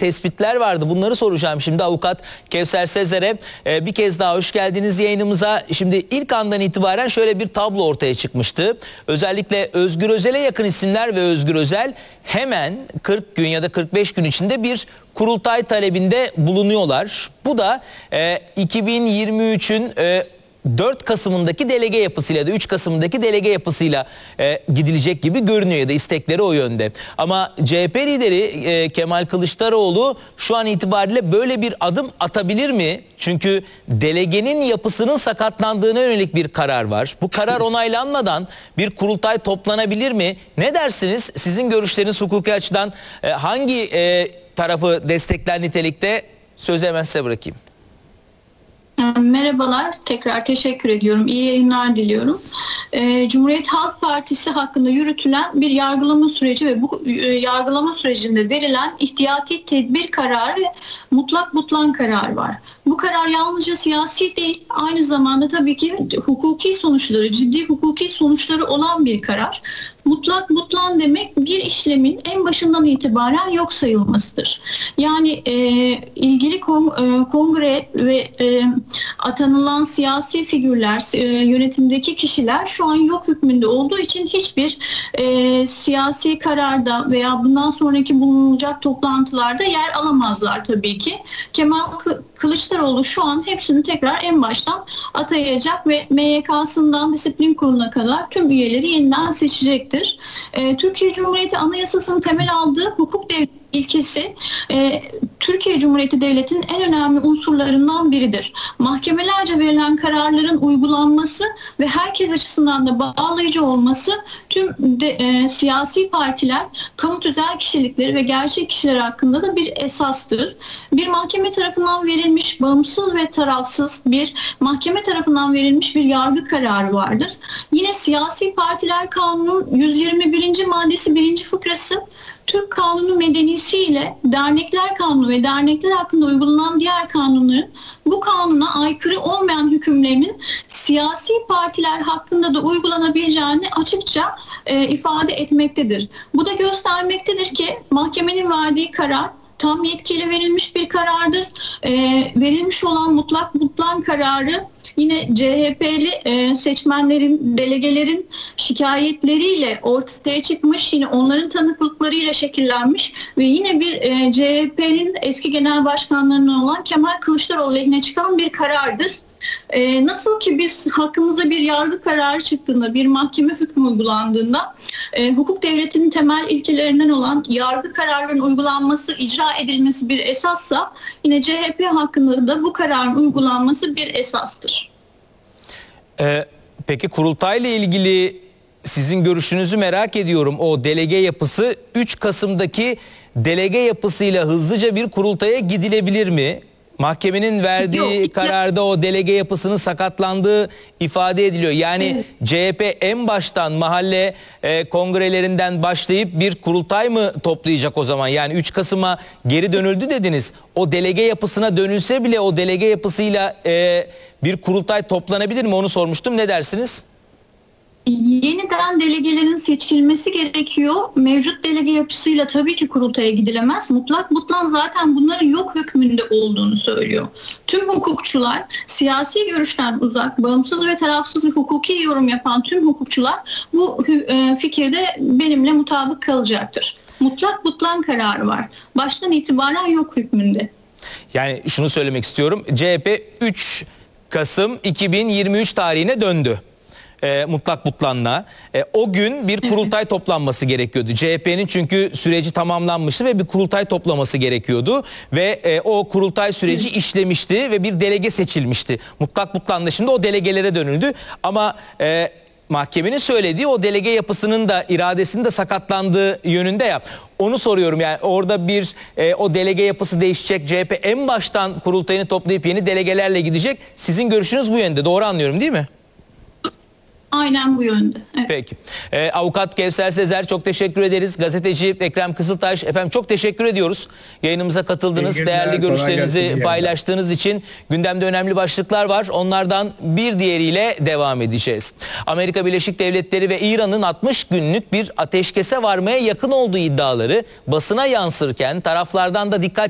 tespitler vardı. Bunları soracağım şimdi avukat Kevser Sezer'e. Bir kez daha hoş geldiniz yayınımıza. Şimdi ilk andan itibaren şöyle bir tablo ortaya çıkmıştı. Özellikle Özgür Özel'e yakın isimler ve Özgür Özel hemen 40 gün ya da 45 gün içinde bir kurultay talebinde bulunuyorlar. Bu da 2023'ün 4 Kasım'ındaki delege yapısıyla da 3 Kasım'daki delege yapısıyla gidilecek gibi görünüyor ya da istekleri o yönde. Ama CHP lideri Kemal Kılıçdaroğlu şu an itibariyle böyle bir adım atabilir mi? Çünkü delegenin yapısının sakatlandığına yönelik bir karar var. Bu karar onaylanmadan bir kurultay toplanabilir mi? Ne dersiniz? Sizin görüşleriniz hukuki açıdan hangi tarafı destekler nitelikte? Sözü hemen size bırakayım. Merhabalar, tekrar teşekkür ediyorum. İyi yayınlar diliyorum. Cumhuriyet Halk Partisi hakkında yürütülen bir yargılama süreci ve bu yargılama sürecinde verilen ihtiyati tedbir kararı ve mutlak butlan kararı var. Bu karar yalnızca siyasi değil, aynı zamanda tabii ki hukuki sonuçları, ciddi hukuki sonuçları olan bir karar. Mutlak butlan demek bir işlemin en başından itibaren yok sayılmasıdır. Yani ilgili kongre ve atanılan siyasi figürler, yönetimdeki kişiler şu an yok hükmünde olduğu için hiçbir siyasi kararda veya bundan sonraki bulunacak toplantılarda yer alamazlar tabii ki. Kemal Kılıçdaroğlu şu an hepsini tekrar en baştan atayacak ve MYK'sından disiplin kuruluna kadar tüm üyeleri yeniden seçecektir. Türkiye Cumhuriyeti Anayasası'nın temel aldığı hukuk devleti ilkesi Türkiye Cumhuriyeti Devleti'nin en önemli unsurlarından biridir. Mahkemelerce verilen kararların uygulanması ve herkes açısından da bağlayıcı olması tüm siyasi partiler, kamu tüzel kişilikleri ve gerçek kişiler hakkında da bir esastır. Bir mahkeme tarafından verilmiş bağımsız ve tarafsız bir mahkeme tarafından verilmiş bir yargı kararı vardır. Yine Siyasi Partiler Kanunu'nun 121. maddesi 1. fıkrası Türk Kanunu Medenisi ile Dernekler Kanunu ve dernekler hakkında uygulanan diğer kanunların bu kanuna aykırı olmayan hükümlerinin siyasi partiler hakkında da uygulanabileceğini açıkça ifade etmektedir. Bu da göstermektedir ki mahkemenin verdiği karar tam yetkiyle verilmiş bir karardır. Verilmiş olan mutlak butlan kararı yine CHP'li seçmenlerin, delegelerin şikayetleriyle ortaya çıkmış, yine onların tanıklıklarıyla şekillenmiş ve yine bir CHP'nin eski genel başkanlarından olan Kemal Kılıçdaroğlu lehine çıkan bir karardır. Nasıl ki biz hakkımızda bir yargı kararı çıktığında, bir mahkeme hükmü uygulandığında hukuk devletinin temel ilkelerinden olan yargı kararının uygulanması, icra edilmesi bir esassa, yine CHP hakkında da bu kararın uygulanması bir esastır. Peki kurultayla ilgili sizin görüşünüzü merak ediyorum. O delege yapısı 3 Kasım'daki delege yapısıyla hızlıca bir kurultaya gidilebilir mi? Mahkemenin verdiği kararda o delege yapısının sakatlandığı ifade ediliyor. Yani CHP en baştan mahalle kongrelerinden başlayıp bir kurultay mı toplayacak o zaman? Yani 3 Kasım'a geri dönüldü dediniz. O delege yapısına dönülse bile o delege yapısıyla bir kurultay toplanabilir mi? Onu sormuştum. Ne dersiniz? Yeniden delegelerin seçilmesi gerekiyor. Mevcut delege yapısıyla tabii ki kurultaya gidilemez. Mutlak butlan zaten bunların yok hükmünde olduğunu söylüyor. Tüm hukukçular, siyasi görüşten uzak, bağımsız ve tarafsız bir hukuki yorum yapan tüm hukukçular bu fikirde benimle mutabık kalacaktır. Mutlak butlan kararı var. Baştan itibaren yok hükmünde. Yani şunu söylemek istiyorum. CHP 3 Kasım 2023 tarihine döndü. Mutlak butlanla. O gün bir kurultay toplanması gerekiyordu. CHP'nin çünkü süreci tamamlanmıştı ve bir kurultay toplaması gerekiyordu. Ve o kurultay süreci işlemişti ve bir delege seçilmişti. Mutlak butlanla şimdi o delegelere dönüldü. Ama mahkemenin söylediği o delege yapısının da iradesinin de sakatlandığı yönünde ya. Onu soruyorum, yani orada bir o delege yapısı değişecek. CHP en baştan kurultayını toplayıp yeni delegelerle gidecek. Sizin görüşünüz bu yönde. Doğru anlıyorum değil mi? Aynen bu yönde. Evet. Peki. Avukat Kevser Sezer çok teşekkür ederiz. Gazeteci Ekrem Kızıltaş efendim çok teşekkür ediyoruz. Yayınımıza katıldınız. Değerli görüşlerinizi paylaştığınız için. Gündemde önemli başlıklar var. Onlardan bir diğeriyle devam edeceğiz. Amerika Birleşik Devletleri ve İran'ın 60 günlük bir ateşkese varmaya yakın olduğu iddiaları basına yansırken taraflardan da dikkat